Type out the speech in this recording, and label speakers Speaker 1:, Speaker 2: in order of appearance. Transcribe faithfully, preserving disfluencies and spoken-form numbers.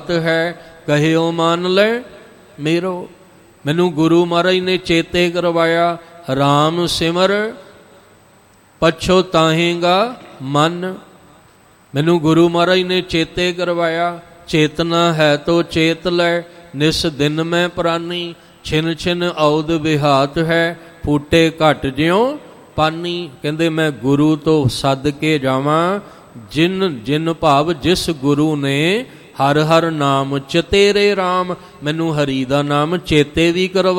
Speaker 1: ਹੈ, ਕਹਿਓ ਮੰਨ ਲੈ ਮੇਰੋ। ਮੈਨੂੰ ਗੁਰੂ ਮਹਾਰਾਜ ਨੇ ਚੇਤੇ ਕਰਵਾਇਆ, ਰਾਮ ਸਿਮਰ ਪਛੋਤਾਹੇਗਾ ਮਨ। ਮੈਨੂੰ ਗੁਰੂ ਮਹਾਰਾਜ ਨੇ ਚੇਤੇ ਕਰਵਾਇਆ, ਚੇਤਨਾ ਹੈ ਤੋ ਚੇਤ ਲੈ, ਨਿਸ ਦਿਨ ਮੈਂ ਪ੍ਰਾਨੀ, ਛਿਨ ਛਿਨ ਔਦ ਵਿਹਾਤ ਹੈ, ਫੂਟੇ ਘਟ ਜਿਉ ਪਾਨੀ। ਕਹਿੰਦੇ ਮੈਂ ਗੁਰੂ ਤੋਂ ਸੱਦ ਕੇ ਜਾਵਾਂ, ਜਿਨ ਜਿਨ ਭਾਵ ਜਿਸ ਗੁਰੂ ਨੇ ਹਰ ਹਰ ਨਾਮ ਚਤੇਰੇ ਰਾਮ, ਮੈਨੂੰ ਹਰੀ ਦਾ ਨਾਮ ਚੇਤੇ ਵੀ ਕਰਵਾ